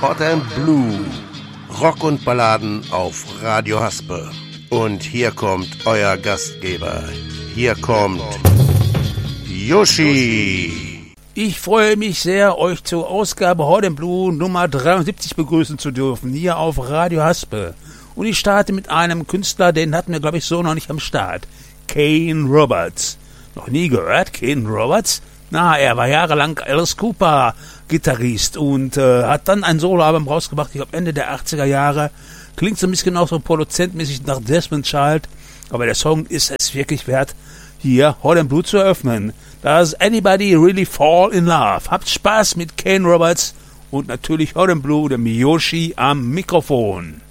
Hot and Blue. Rock und Balladen auf Radio Haspe. Und hier kommt euer Gastgeber. Hier kommt Yoshi. Ich freue mich sehr, euch zur Ausgabe Hot and Blue Nummer 73 begrüßen zu dürfen, hier auf Radio Haspe. Und ich starte mit einem Künstler, den hatten wir, glaube ich, so noch nicht am Start. Kane Roberts. Noch nie gehört, Kane Roberts? Na, er war jahrelang Alice Cooper Gitarrist und hat dann ein Soloalbum rausgebracht, ich glaube Ende der 80er Jahre. Klingt so ein bisschen auch so produzentmäßig nach Desmond Child, aber der Song ist es wirklich wert, hier Hot and Blue zu eröffnen. Does Anybody Really Fall in Love? Habt Spaß mit Kane Roberts und natürlich Hot and Blue, dem Yoshi am Mikrofon.